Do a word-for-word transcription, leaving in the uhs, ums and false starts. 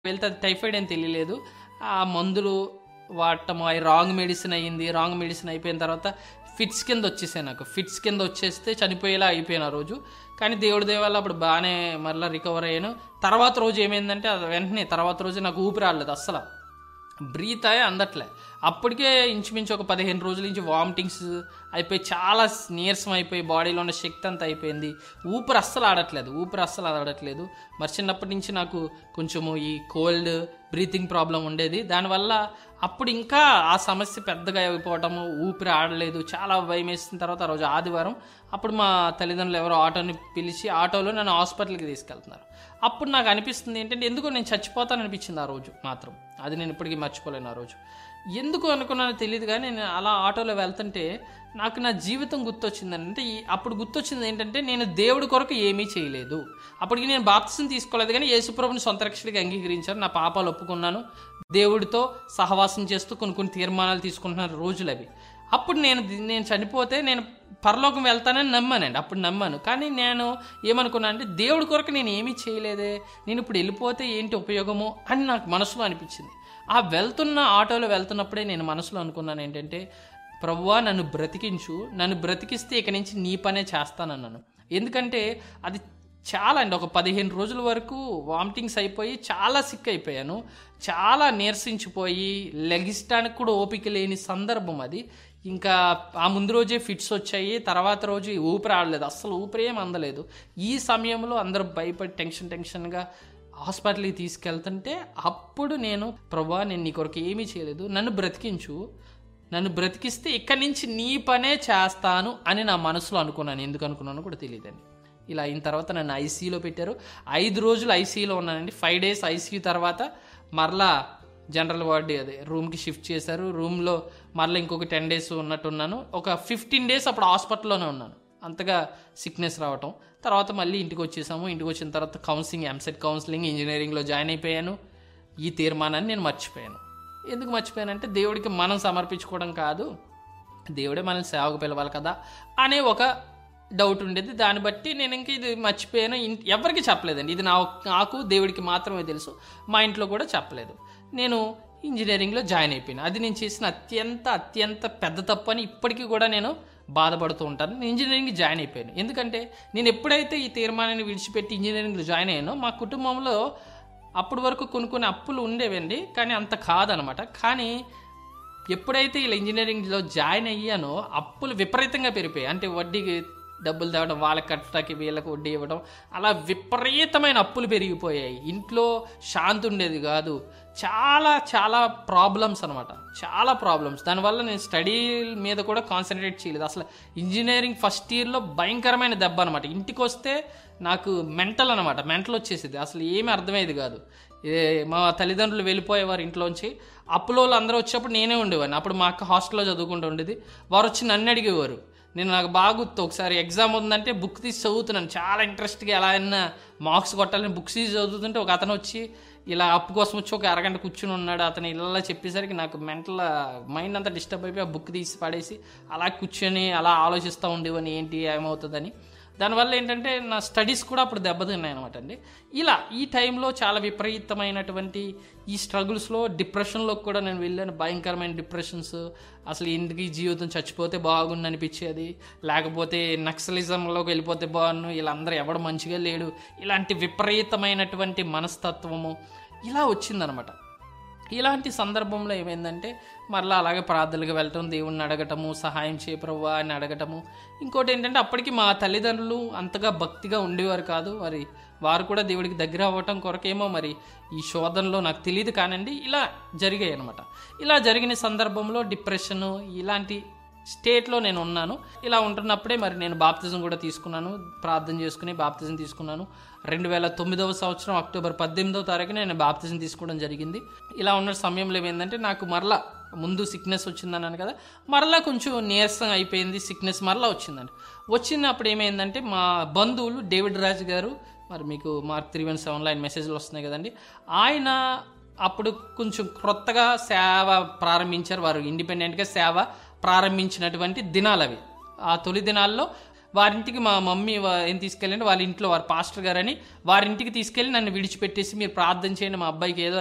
వెళ్తే అది టైఫాయిడ్ అని తెలియలేదు. ఆ మందులు వాడటం, అవి రాంగ్ మెడిసిన్ అయ్యింది. రాంగ్ మెడిసిన్ అయిపోయిన తర్వాత ఫిట్స్ కింద వచ్చేసాయి. నాకు ఫిట్స్ కింద వచ్చేస్తే చనిపోయేలా అయిపోయాను ఆ రోజు. కానీ దేవుడి దయ వల్ల అప్పుడు బాగానే మళ్ళీ రికవర్ అయ్యాను. తర్వాత రోజు ఏమైందంటే అది వెంటనే తర్వాత రోజు నాకు ఊపిరి రాలేదు, అస్సలు బ్రీత్ అయ్యే అందట్లే. అప్పటికే ఇంచుమించు ఒక పదిహేను రోజుల నుంచి వామిటింగ్స్ అయిపోయి చాలా నీరసం అయిపోయి బాడీలో ఉన్న శక్తి అంతా అయిపోయింది. ఊపిరి అస్సలు ఆడట్లేదు ఊపిరి అస్సలు ఆడట్లేదు మరి చిన్నప్పటి నుంచి నాకు కొంచెము ఈ కోల్డ్ బ్రీతింగ్ ప్రాబ్లం ఉండేది. దానివల్ల అప్పుడు ఇంకా ఆ సమస్య పెద్దగా అయిపోవటము, ఊపిరి ఆడలేదు, చాలా భయం వేసిన తర్వాత ఆ రోజు ఆదివారం అప్పుడు మా తల్లిదండ్రులు ఎవరో ఆటోని పిలిచి ఆటోలో నన్ను హాస్పిటల్కి తీసుకెళ్తున్నారు. అప్పుడు నాకు అనిపిస్తుంది ఏంటంటే ఎందుకో నేను చచ్చిపోతాను అనిపించింది ఆ రోజు మాత్రం. అది నేను ఇప్పటికీ మర్చిపోలేను. ఆ రోజు ఎందుకు అనుకున్నానో తెలియదు కానీ నేను అలా ఆటోలో వెళ్తుంటే నాకు నా జీవితం గుర్తొచ్చిందని. అంటే అప్పుడు గుర్తొచ్చింది ఏంటంటే నేను దేవుడి కొరకు ఏమీ చేయలేదు. అప్పటికి నేను బాప్తిసం తీసుకోలేదు కానీ యేసుప్రభుని సొంత రక్షకుడిగా అంగీకరించాను. నా పాపాలు ఒప్పుకున్నాను. దేవుడితో సహవాసం చేస్తూ కొన్ని కొన్ని తీర్మానాలు తీసుకుంటున్న రోజులు అవి. అప్పుడు నేను నేను చనిపోతే నేను పరలోకం వెళ్తానని నమ్మానండి. అప్పుడు నమ్మాను. కానీ నేను ఏమనుకున్నా అంటే దేవుడి కొరకు నేను ఏమీ చేయలేదే, నేను ఇప్పుడు వెళ్ళిపోతే ఏంటి ఉపయోగము అని నాకు మనసులో అనిపించింది. ఆ వెళ్తున్న ఆటోలో వెళ్తున్నప్పుడే నేను మనసులో అనుకున్నాను ఏంటంటే, ప్రభువా నన్ను బ్రతికించు, నన్ను బ్రతికిస్తే ఇక నుంచి నీ పనే చేస్తానన్నాను. ఎందుకంటే అది చాలా అండి, ఒక పదిహేను రోజుల వరకు వామిటింగ్స్ అయిపోయి చాలా సిక్ అయిపోయాను. చాలా నీరసించిపోయి లెగిస్టానికి కూడా ఓపిక లేని సందర్భం అది. ఇంకా ఆ ముందు రోజే ఫిట్స్ వచ్చాయి. తర్వాత రోజు ఊపిరి ఆడలేదు, అస్సలు ఊపిరి ఏం అందలేదు. ఈ సమయంలో అందరూ భయపడి టెన్షన్ టెన్షన్గా హాస్పిటల్కి తీసుకెళ్తుంటే అప్పుడు నేను ప్రభువా నేను నీ కొరకు ఏమీ చేయలేదు, నన్ను బ్రతికించు, నన్ను బ్రతికిస్తే ఇక్కడి నుంచి నీ పనే చేస్తాను అని నా మనసులో అనుకున్నాను. ఎందుకు అనుకున్నాను కూడా తెలియదండి. ఇలా అయిన తర్వాత నన్ను ఐసీయూలో పెట్టారు. ఐదు రోజులు ఐసీయూలో ఉన్నానండి. ఫైవ్ డేస్ ఐసీయూ తర్వాత మరలా జనరల్ వార్డు అదే రూమ్కి షిఫ్ట్ చేశారు. రూమ్లో మరలా ఇంకొక టెన్ డేస్ ఉన్నట్టున్నాను. ఒక ఫిఫ్టీన్ డేస్ అప్పుడు హాస్పిటల్లోనే ఉన్నాను, అంతగా సిక్నెస్ రావటం. తర్వాత మళ్ళీ ఇంటికి వచ్చేసాము. ఇంటికి వచ్చిన తర్వాత కౌన్సిలింగ్, ఎంసెట్ కౌన్సిలింగ్, ఇంజనీరింగ్లో జాయిన్ అయిపోయాను. ఈ తీర్మానాన్ని నేను మర్చిపోయాను. ఎందుకు మర్చిపోయానంటే దేవుడికి మనం సమర్పించుకోవడం కాదు, దేవుడే మనల్ని సేవకు పిలవాలి కదా అనే ఒక డౌట్ ఉండేది. దాన్ని బట్టి నేను ఇంక ఇది మర్చిపోయాను. ఎవరికి చెప్పలేదండి, ఇది నా నాకు దేవుడికి మాత్రమే తెలుసు. మా ఇంట్లో కూడా చెప్పలేదు. నేను ఇంజనీరింగ్లో జాయిన్ అయిపోయాను. అది నేను చేసిన అత్యంత అత్యంత పెద్ద తప్పు అని ఇప్పటికీ కూడా నేను బాధపడుతూ ఉంటాను. నేను ఇంజనీరింగ్ జాయిన్ అయిపోయాను. ఎందుకంటే నేను ఎప్పుడైతే ఈ తీర్మానాన్ని విడిచిపెట్టి ఇంజనీరింగ్లో జాయిన్ అయ్యానో మా కుటుంబంలో అప్పటి వరకు కొన్ని కొన్ని అప్పులు ఉండేవండి, కానీ అంత కాదనమాట. కానీ ఎప్పుడైతే ఇలా ఇంజనీరింగ్లో జాయిన్ అయ్యానో అప్పులు విపరీతంగా పెరిగిపోయాయి. అంటే వడ్డీకి డబ్బులు తేవడం, వాళ్ళకి కట్టడానికి వీళ్ళకి వడ్డీ ఇవ్వడం, అలా విపరీతమైన అప్పులు పెరిగిపోయాయి. ఇంట్లో శాంతి ఉండేది కాదు. చాలా చాలా ప్రాబ్లమ్స్ అనమాట, చాలా ప్రాబ్లమ్స్. దానివల్ల నేను స్టడీ మీద కూడా కాన్సన్ట్రేట్ చేయలేదు. అసలు ఇంజనీరింగ్ ఫస్ట్ ఇయర్లో భయంకరమైన దెబ్బ అనమాట. ఇంటికి వస్తే నాకు మెంటల్ అనమాట, మెంటల్ వచ్చేసేది. అసలు ఏమీ అర్థమయ్యేది కాదు. ఏ మా తల్లిదండ్రులు వెళ్ళిపోయేవారు ఇంట్లోంచి. అప్పులో అందరూ వచ్చేప్పుడు నేనే ఉండేవాడిని. అప్పుడు మా అక్క హాస్టల్లో చదువుకుంటూ ఉండేది. వారు వచ్చి నన్ను అడిగేవారు. నేను నాకు బాగా గుర్తు, ఒకసారి ఎగ్జామ్ ఉందంటే బుక్ తీసి చదువుతున్నాను చాలా ఇంట్రెస్ట్గా, ఎలా అయినా మార్క్స్ కొట్టాలని బుక్స్ తీసి చదువుతుంటే ఒక అతను వచ్చి ఇలా అప్పు కోసం వచ్చి ఒక అరగంట కూర్చుని ఉన్నాడు. అతను ఇలా చెప్పేసరికి నాకు మెంటల్ మైండ్ అంతా డిస్టర్బ్ అయిపోయి ఆ బుక్ తీసి పడేసి అలా కూర్చొని అలా ఆలోచిస్తూ ఉండేవని ఏంటి ఏమవుతుందని. దానివల్ల ఏంటంటే నా స్టడీస్ కూడా అప్పుడు దెబ్బతిన్నాయి అనమాట అండి. ఇలా ఈ టైంలో చాలా విపరీతమైనటువంటి ఈ స్ట్రగుల్స్లో డిప్రెషన్లోకి కూడా నేను వెళ్ళాను. భయంకరమైన డిప్రెషన్స్. అసలు ఇంటికి జీవితం చచ్చిపోతే బాగుండు అనిపించేది, లేకపోతే నక్సలిజంలోకి వెళ్ళిపోతే బాగుండు, వీళ్ళందరూ ఎవడు మంచిగా లేడు, ఇలాంటి విపరీతమైనటువంటి మనస్తత్వము ఇలా వచ్చిందనమాట. ఇలాంటి సందర్భంలో ఏమైందంటే మరలా అలాగే ప్రార్థనలకు వెళ్ళటం, దేవుణ్ణి అడగటము, సహాయం చేయ ప్రభువా అని అడగటము. ఇంకోటి ఏంటంటే అప్పటికి మా తల్లిదండ్రులు అంతగా భక్తిగా ఉండేవారు కాదు. మరి వారు కూడా దేవుడికి దగ్గర అవ్వటం కొరకేమో మరి ఈ శోధనలో నాకు తెలియదు కానండి ఇలా జరిగాయి అనమాట. ఇలా జరిగిన సందర్భంలో డిప్రెషను ఇలాంటి స్టేట్లో నేను ఉన్నాను. ఇలా ఉంటున్నప్పుడే మరి నేను బాప్తిజం కూడా తీసుకున్నాను. ప్రార్థన చేసుకుని బాప్తిజం తీసుకున్నాను. రెండు వేల తొమ్మిదవ సంవత్సరం అక్టోబర్ పద్దెనిమిదవ తారీఖున నేను బాప్తిజం తీసుకోవడం జరిగింది. ఇలా ఉన్న సమయంలో ఏమైందంటే నాకు మరలా ముందు సిక్నెస్ వచ్చిందన్నాను కదా, మరలా కొంచెం నీరసం అయిపోయింది, సిక్నెస్ మరలా వచ్చిందండి. వచ్చినప్పుడు ఏమైందంటే మా బంధువులు డేవిడ్ రాజు గారు, మరి మీకు మార్క్ త్రీ వన్ సెవెన్లో ఆయన మెసేజ్లు వస్తున్నాయి కదండి, ఆయన అప్పుడు కొంచెం క్రొత్తగా సేవ ప్రారంభించారు. వారు ఇండిపెండెంట్గా సేవ ప్రారంభించినటువంటి దినాలు అవి. ఆ తొలి దినాల్లో వారింటికి మా మమ్మీ వా- ఏం తీసుకెళ్ళండి వాళ్ళ ఇంట్లో వారి పాస్టర్ గారని వారింటికి తీసుకెళ్ళి నన్ను విడిచిపెట్టేసి మీరు ప్రార్థన చేయండి మా అబ్బాయికి ఏదో